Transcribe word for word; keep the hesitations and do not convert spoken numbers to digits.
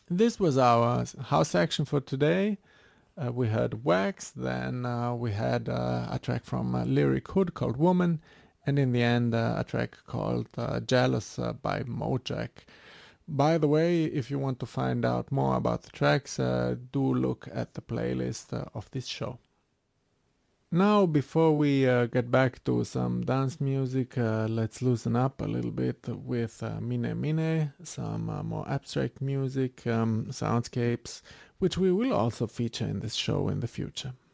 This was our house section for today. Uh, we heard Wax, then uh, we had uh, a track from uh, Lyric Hood called Woman, and in the end, uh, a track called uh, Jealous uh, by Mojack. By the way, if you want to find out more about the tracks, uh, do look at the playlist uh, of this show. Now, before we uh, get back to some dance music, uh, let's loosen up a little bit with uh, Mine Mine, some uh, more abstract music, um, soundscapes, which we will also feature in this show in the future.